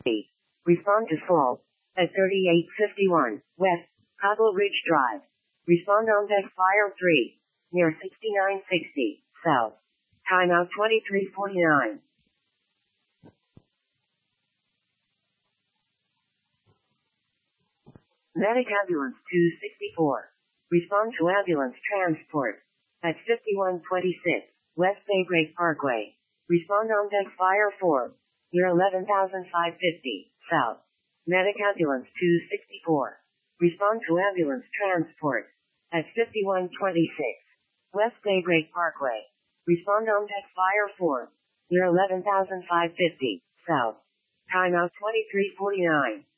Respond to fall. At 3851 West, Cobble Ridge Drive. Respond on deck Fire 3. Near 6960 South. Timeout 2349. Medic Ambulance 264. Respond to ambulance transport. At 5126 West Daybreak Parkway. Respond on deck Fire 4. Near 11,550 South. Medic Ambulance 264. Respond to ambulance transport. At 5126 West Daybreak Parkway. Respond on deck Fire 4. Near 11,550 South. Timeout 2349.